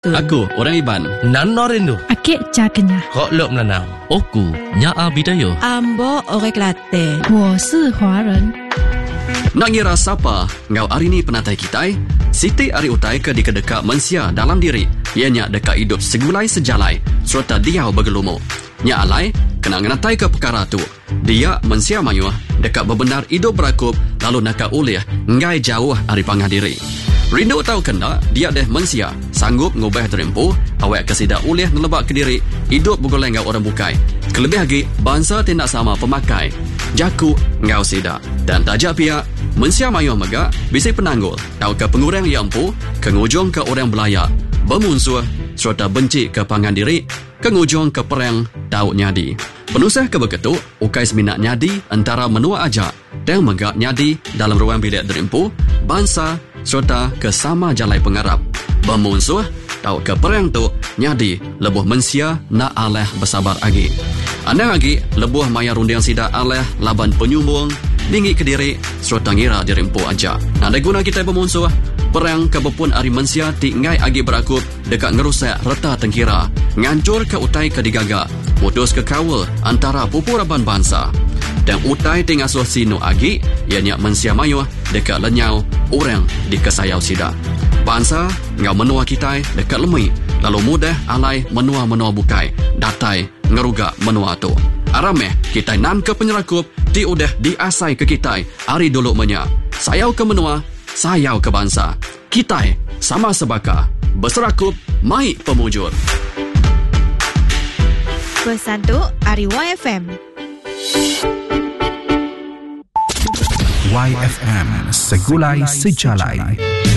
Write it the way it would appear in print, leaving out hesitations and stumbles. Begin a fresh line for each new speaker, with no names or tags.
Aku orang Iban.
Nanorindu.
Akik cakenya.
Kok lop nanau.
Oku Nyaa Bidayo.
Ambo orang Kelantan.
我是华人。
Nak ngira siapa ngau hari ni penatai kitai? Siti ari utai ke di kedeka mensia dalam diri. Ianya dekat hidup segulai sejalai serta diau bergelumo. Nya alai kena ngenatai ke perkara tu. Dia mensia mayuh dekat bebenar hidup berakup lalu nak ulih ngai jauh ari pangah diri. Rindu tahu kena dia deh mensia sanggup ngubah terempu awak kesida ulih nelebak ke diri hidup bergoleng ngau orang bukai. Kelebih lagi bangsa tindak sama pemakai. Jaku ngau sida dan tajak pihak mensia mayuh megak bisi penanggul tahu ke pengurang yang empu kengujung ke orang belayak bermunsuh serta benci ke pangan diri kengujung ke perang tahu nyadi. Penusah ke beketuk ukai seminat nyadi antara menua ajak dan megak nyadi dalam ruang bilik derempu bangsa serta ke sama jalai pengarap. Bermunsuh tahu ke perang tu nyadi lebuh mensia nak aleh bersabar lagi. Anda lagi lebuh maya rundiang sida aleh laban penyumbung dinggi ke diri serta ngira dirempu aja. Ada guna kita bermunsuh perang kebepun ari mensia tingai agi berakup dekat ngerusak reta tengkira ngancur ke utai ke digaga putus ke kawal antara pupuraban bangsa dan utai tingasuh sinu agi ianya mensia mayuh dekat lenyau orang di kesayau sida bangsa ngau menua kita dekat lemui lalu mudah alai menua-menua bukai datai ngeruga menua tu arameh kita nan ke penyerakup ti udah diasai ke kita hari dulu menya sayau ke menua sayau ke bangsa kita sama sebaka berserakup mai pemujur.
Pesan tu Ari YFM.
YFM Segulai Sejalai.